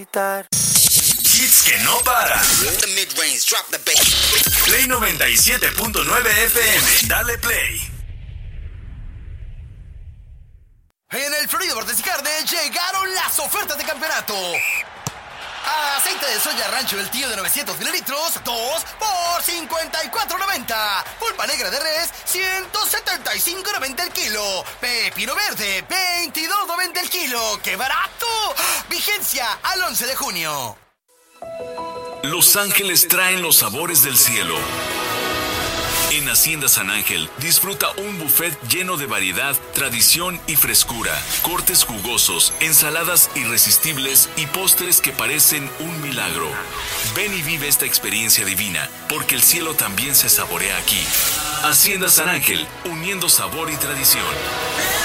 Hits que no paran. Play 97.9 FM. Dale play. En el Florido Martes y Carne llegaron las ofertas de campeonato. Aceite de soya Rancho del Tío de 900 mililitros, 2 por $54.90. Pulpa negra de res, $175.90 el kilo. Pepino verde, $22.90 el kilo. ¡Qué barato! Vigencia al 11 de junio. Los ángeles traen los sabores del cielo. En Hacienda San Ángel, disfruta un buffet lleno de variedad, tradición y frescura, cortes jugosos, ensaladas irresistibles y postres que parecen un milagro. Ven y vive esta experiencia divina, porque el cielo también se saborea aquí. Hacienda San Ángel, uniendo sabor y tradición.